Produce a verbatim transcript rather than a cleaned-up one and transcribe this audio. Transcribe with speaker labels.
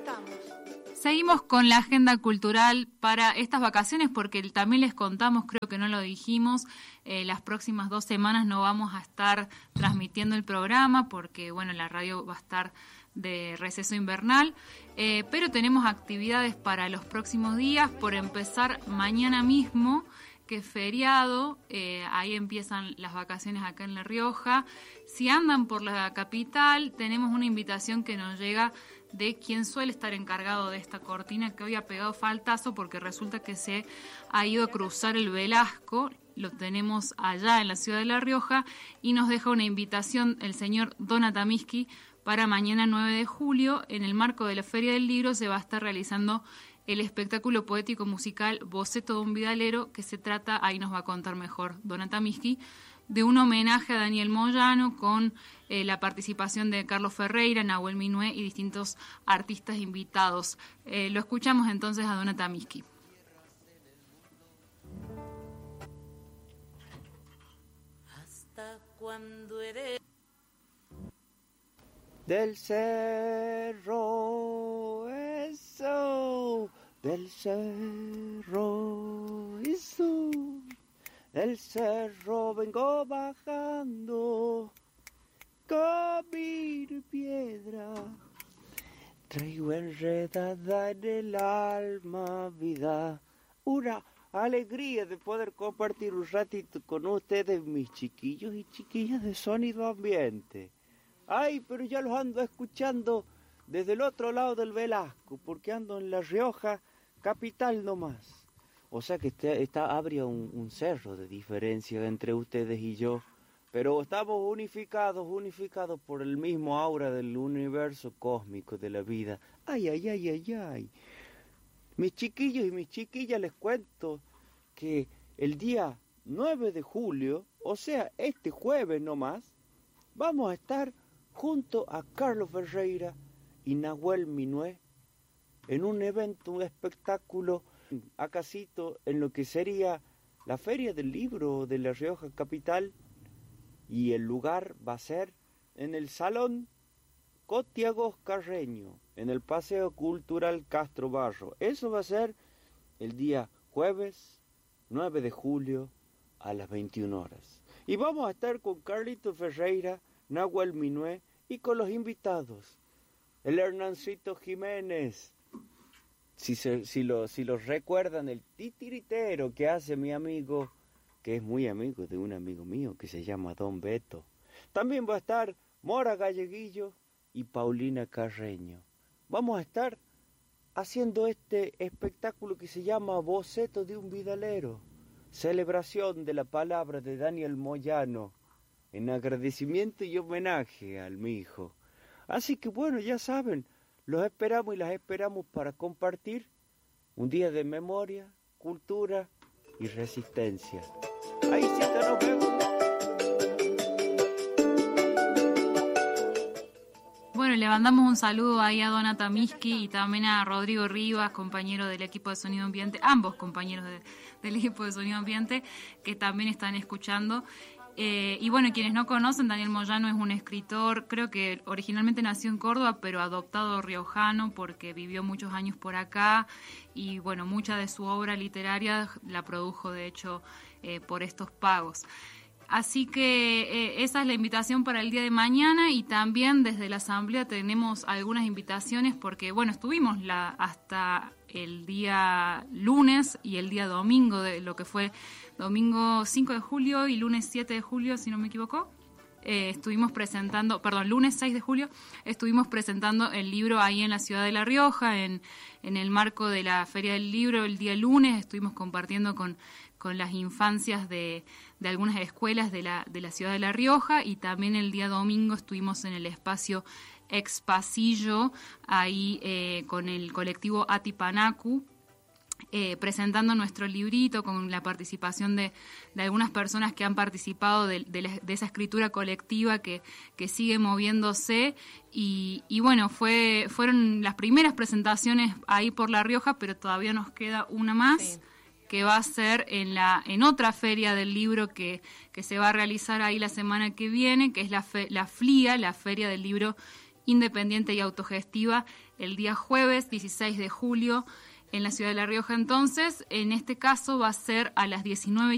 Speaker 1: estamos.
Speaker 2: Seguimos con la agenda cultural para estas vacaciones porque también les contamos, creo que no lo dijimos, eh, las próximas dos semanas no vamos a estar transmitiendo el programa porque, bueno, la radio va a estar de receso invernal, eh, pero tenemos actividades para los próximos días, por empezar mañana mismo, que es feriado, eh, ahí empiezan las vacaciones acá en La Rioja. Si andan por la capital, tenemos una invitación que nos llega de quien suele estar encargado de esta cortina, que hoy ha pegado faltazo porque resulta que se ha ido a cruzar el Velasco, lo tenemos allá en la ciudad de La Rioja, y nos deja una invitación el señor Donata Miski para mañana nueve de julio, en el marco de la Feria del Libro, se va a estar realizando el espectáculo poético musical Boceto de un Vidalero, que se trata, ahí nos va a contar mejor Donata Miski, de un homenaje a Daniel Moyano con eh, la participación de Carlos Ferreira, Nahuel Minué y distintos artistas invitados. Eh, lo escuchamos entonces a Donata Miski.
Speaker 3: ¿Hasta cuándo eres?
Speaker 4: Del cerro, eso, del cerro, eso, del cerro vengo bajando, con mi piedra, traigo enredada en el alma vida, una alegría de poder compartir un ratito con ustedes, mis chiquillos y chiquillas de Sonido Ambiente. Ay, pero ya los ando escuchando desde el otro lado del Velasco, porque ando en La Rioja, capital nomás. O sea que está, está habría un, un cerro de diferencia entre ustedes y yo, pero estamos unificados, unificados por el mismo aura del universo cósmico de la vida. Ay, ay, ay, ay, ay. Mis chiquillos y mis chiquillas les cuento que el día nueve de julio, o sea, este jueves nomás, vamos a estar junto a Carlos Ferreira y Nahuel Minué en un evento, un espectáculo acasito en lo que sería la Feria del Libro de La Rioja Capital, y el lugar va a ser en el Salón Cotiagos Carreño, en el Paseo Cultural Castro Barro. Eso va a ser el día jueves nueve de julio a las veintiuna horas. Y vamos a estar con Carlito Ferreira, Nahuel Minué y con los invitados, el Hernancito Jiménez, si, se, si, lo, si los recuerdan, el titiritero que hace mi amigo, que es muy amigo de un amigo mío que se llama Don Beto. También va a estar Mora Galleguillo y Paulina Carreño. Vamos a estar haciendo este espectáculo que se llama Boceto de un Vidalero, celebración de la palabra de Daniel Moyano, en agradecimiento y homenaje al mi hijo. Así que bueno, ya saben, los esperamos y las esperamos para compartir un día de memoria, cultura y resistencia. Ahí sí te nos vemos.
Speaker 2: Bueno, le mandamos un saludo ahí a Donata Miski y también a Rodrigo Rivas, compañero del equipo de Sonido Ambiente, ambos compañeros de, del equipo de Sonido Ambiente, que también están escuchando. Eh, y bueno, quienes no conocen, Daniel Moyano es un escritor, creo que originalmente nació en Córdoba, pero adoptado riojano porque vivió muchos años por acá, y bueno, mucha de su obra literaria la produjo de hecho eh, por estos pagos. Así que eh, esa es la invitación para el día de mañana, y también desde la Asamblea tenemos algunas invitaciones porque, bueno, estuvimos la, hasta el día lunes y el día domingo, de lo que fue domingo cinco de julio y lunes siete de julio, si no me equivoco. Eh, estuvimos presentando, perdón, lunes seis de julio, estuvimos presentando el libro ahí en la ciudad de La Rioja, en, en el marco de la Feria del Libro. El día lunes estuvimos compartiendo con, con las infancias de, de algunas escuelas de la, de la ciudad de La Rioja, y también el día domingo estuvimos en el espacio Ex Pasillo, ahí eh, con el colectivo Atipanacu, Eh, presentando nuestro librito con la participación de, de algunas personas que han participado de, de, la, de esa escritura colectiva que, que sigue moviéndose, y, y bueno, fue fueron las primeras presentaciones ahí por La Rioja, pero todavía nos queda una más, sí, que va a ser en la en otra feria del libro que, que se va a realizar ahí la semana que viene, que es la, fe, la FLIA, la Feria del Libro independiente y autogestiva el día jueves dieciséis de julio en la ciudad de La Rioja. Entonces, en este caso va a ser a las diecinueve